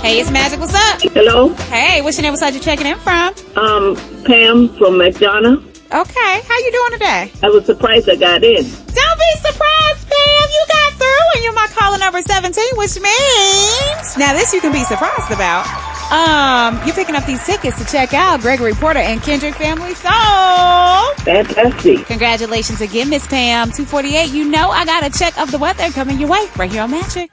Hey, it's Magic. What's up? Hello? Hey, what's your name? What's you checking in from? Pam from McDonough. Okay, how you doing today? I was surprised I got in. Don't be surprised, Pam. You got through and you're my caller number 17, which means now this you can be surprised about. You're picking up these tickets to check out Gregory Porter and Kendrick Family Soul. Fantastic. Congratulations again, Miss Pam. 2:48. You know I got a check of the weather coming your way right here on Magic.